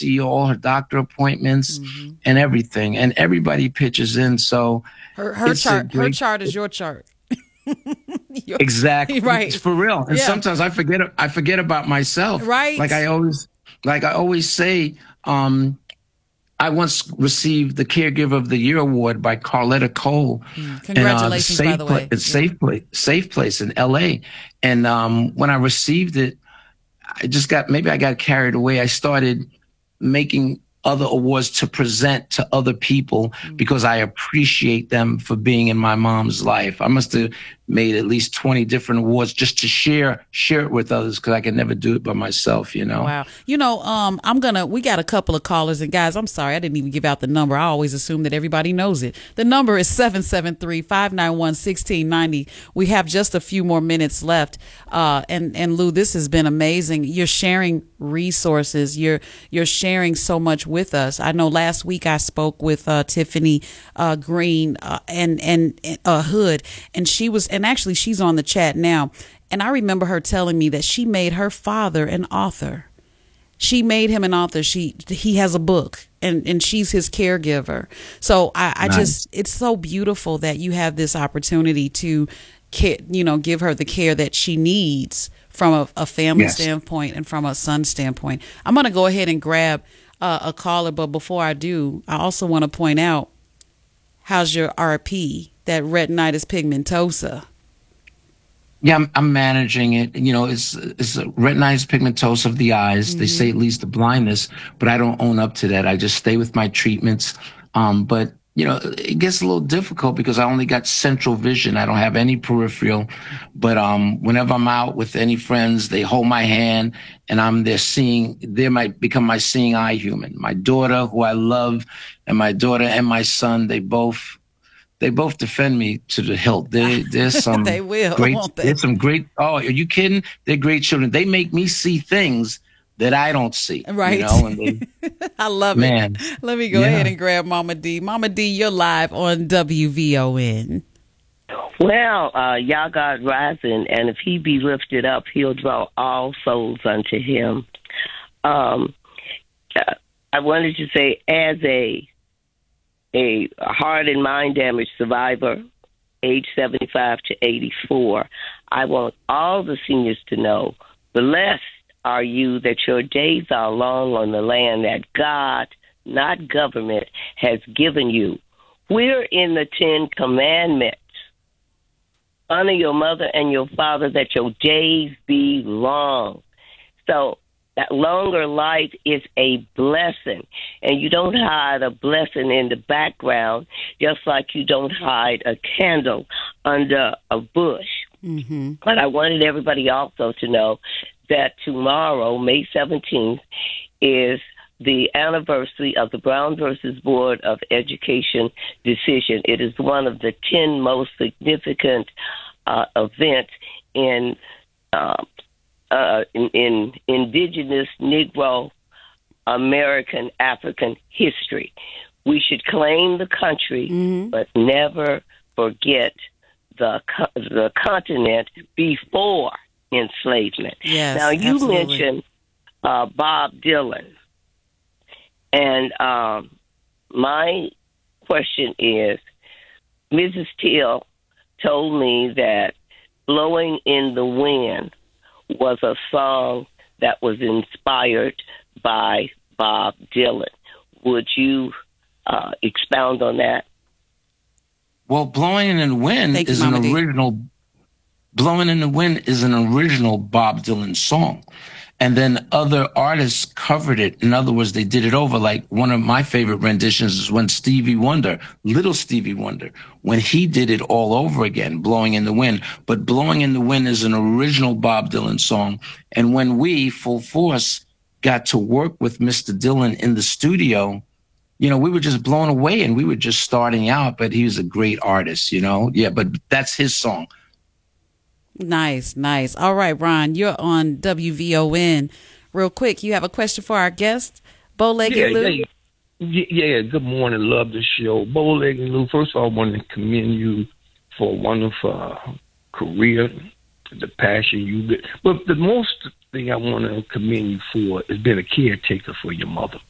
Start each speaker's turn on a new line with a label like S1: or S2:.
S1: see all her doctor appointments and everything, and everybody pitches in. So
S2: Her chart is your chart.
S1: Exactly.
S2: Right.
S1: It's for real. And
S2: Yeah.
S1: sometimes I forget about myself.
S2: Right.
S1: Like I always say, I once received the Caregiver of the Year award by Carletta Cole.
S2: Congratulations, by the way.
S1: Safe Place in LA. And when I received it, maybe I got carried away. I started making other awards to present to other people because I appreciate them for being in my mom's life. I must have made at least 20 different awards just to share it with others, because I can never do it by myself,
S2: Wow. We got a couple of callers, and guys, I'm sorry, I didn't even give out the number. I always assume that everybody knows it. The number is 773-591-1690. We have just a few more minutes left. And Lou, this has been amazing. You're sharing resources. You're sharing so much with us. I know last week I spoke with Tiffany Green and Hood, and actually she's on the chat now. And I remember her telling me that she made her father an author. She made him an author. He has a book, and she's his caregiver. So I
S1: Nice.
S2: just, it's so beautiful that you have this opportunity to, give her the care that she needs from a family
S1: Yes.
S2: standpoint and from a son standpoint. I'm going to go ahead and grab a caller, but before I do, I also want to point out, how's your RP, that retinitis pigmentosa?
S1: Yeah, I'm managing it. It's retinitis pigmentosa of the eyes. They say it leads to blindness, but I don't own up to that. I just stay with my treatments. But it gets a little difficult because I only got central vision. I don't have any peripheral. But whenever I'm out with any friends, they hold my hand, and I'm there seeing. They might become my seeing eye human. My daughter, who I love, and my daughter and my son, they both defend me to the hilt. There's some
S2: They will,
S1: great.
S2: won't they?
S1: There's some great. Oh, are you kidding? They're great children. They make me see things that I don't see.
S2: Right.
S1: And
S2: I love
S1: man,
S2: it. Let me go ahead and grab Mama D. Mama D, you're live on WVON.
S3: Well, Yah God rising, and if he be lifted up, he'll draw all souls unto him. I wanted to say, as a heart and mind damage survivor, age 75 to 84, I want all the seniors to know, blessed are you that your days are long on the land that God, not government, has given you. We're in the 10 Commandments. Honor your mother and your father, that your days be long. So that longer life is a blessing, and you don't hide a blessing in the background, just like you don't hide a candle under a bush. Mm-hmm. But I wanted everybody also to know that tomorrow, May 17th, is the anniversary of the Brown versus Board of Education decision. It is one of the 10 most significant events in indigenous Negro American African history. We should claim the country, but never forget the continent before enslavement.
S2: Yes,
S3: now, you
S2: absolutely.
S3: mentioned Bob Dylan, and my question is, Mrs. Till told me that Blowing in the Wind was a song that was inspired by Bob Dylan. Would you expound on that?
S1: Well, Blowing in the Wind
S2: Thank you,
S1: is
S2: Mama
S1: an
S2: D.
S1: original. Blowing in the Wind is an original Bob Dylan song. And then other artists covered it. In other words, they did it over. Like one of my favorite renditions is when Little Stevie Wonder, when he did it all over again, Blowing in the Wind. But Blowing in the Wind is an original Bob Dylan song. And when we, Full Force, got to work with Mr. Dylan in the studio, we were just blown away, and we were just starting out, but he was a great artist, Yeah, but that's his song.
S2: Nice. All right, Ron, you're on WVON. Real quick, you have a question for our guest, Bowlegged Lou?
S4: Yeah, good morning. Love the show. Bowlegged Lou, first of all, I want to commend you for a wonderful career, the passion you get. But the most thing I want to commend you for is being a caretaker for your mother.